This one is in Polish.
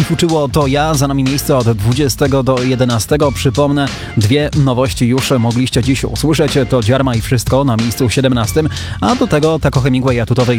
i Fuczyło to ja. Za nami miejsce od 20 do 11. Przypomnę, dwie nowości już mogliście dziś usłyszeć. To Dziarma i Wszystko na miejscu 17, a do tego Taco Hemingway atutowej